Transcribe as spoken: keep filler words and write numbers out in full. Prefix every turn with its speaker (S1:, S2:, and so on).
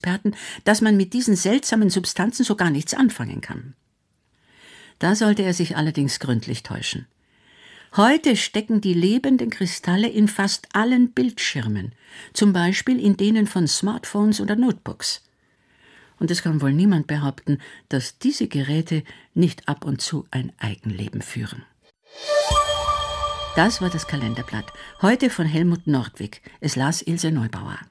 S1: Experten, dass man mit diesen seltsamen Substanzen so gar nichts anfangen kann. Da sollte er sich allerdings gründlich täuschen. Heute stecken die lebenden Kristalle in fast allen Bildschirmen, zum Beispiel in denen von Smartphones oder Notebooks. Und es kann wohl niemand behaupten, dass diese Geräte nicht ab und zu ein Eigenleben führen. Das war das Kalenderblatt, heute von Helmut Nordwig. Es las Ilse Neubauer.